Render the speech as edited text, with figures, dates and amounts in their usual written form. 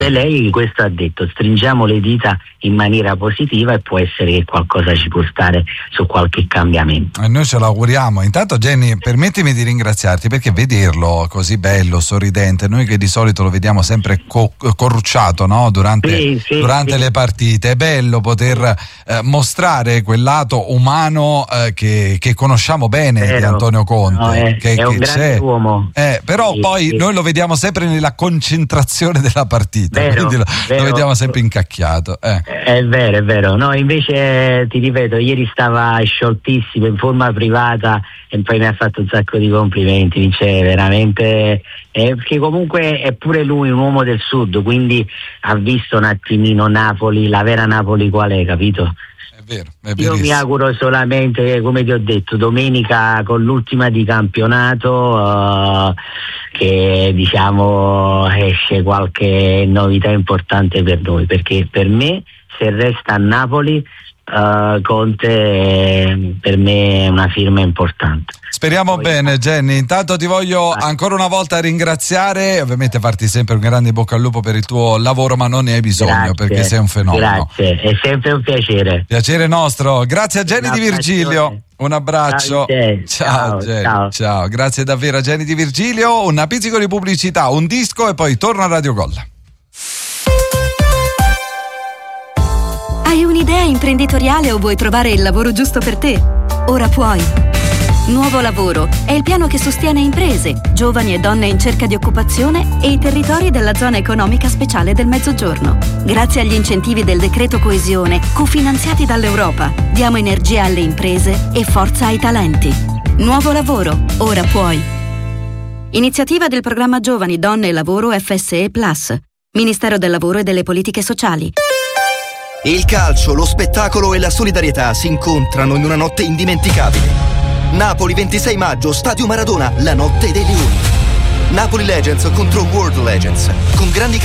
E lei questo ha detto: stringiamo le dita in maniera positiva e può essere che qualcosa ci può stare su qualche cambiamento. E noi ce l'auguriamo. Intanto Jenny, permettimi di ringraziarti, perché vederlo così bello, sorridente, noi che di solito lo vediamo sempre corrucciato, no? Durante le partite, è bello poter mostrare quel lato umano che conosciamo bene di Antonio Conte. No, è un grande uomo. Però poi noi lo vediamo sempre nella concentrazione della partita, quindi lo vediamo sempre incacchiato. È vero. No, invece ti ripeto, ieri stava scioltissimo in forma privata e poi mi ha fatto un sacco di complimenti, dice veramente, perché comunque è pure lui un uomo del sud, quindi ha visto un attimino Napoli, la vera Napoli qual è, capito? Io mi auguro solamente, come ti ho detto, domenica con l'ultima di campionato che diciamo esce qualche novità importante per noi, perché per me, se resta a Napoli, Conte per me è una firma importante. Speriamo bene, Jenny. Intanto ti voglio ancora una volta ringraziare, ovviamente farti sempre un grande in bocca al lupo per il tuo lavoro, ma non ne hai bisogno, perché sei un fenomeno. Grazie, è sempre un piacere. Piacere nostro. Grazie a Jenny Di Virgilio. Un abbraccio. Ciao Jenny. Ciao. Grazie davvero a Jenny Di Virgilio. Un pizzico di pubblicità, un disco e poi torna a Radio Gol. Hai un'idea imprenditoriale o vuoi trovare il lavoro giusto per te? Ora puoi. Nuovo Lavoro è il piano che sostiene imprese, giovani e donne in cerca di occupazione e i territori della zona economica speciale del Mezzogiorno. Grazie agli incentivi del decreto coesione, cofinanziati dall'Europa, diamo energia alle imprese e forza ai talenti. Nuovo Lavoro, ora puoi. Iniziativa del programma Giovani, Donne e Lavoro FSE Plus, Ministero del Lavoro e delle Politiche Sociali. Il calcio, lo spettacolo e la solidarietà si incontrano in una notte indimenticabile. Napoli 26 maggio, Stadio Maradona, la notte dei leoni. Napoli Legends contro World Legends, con grandi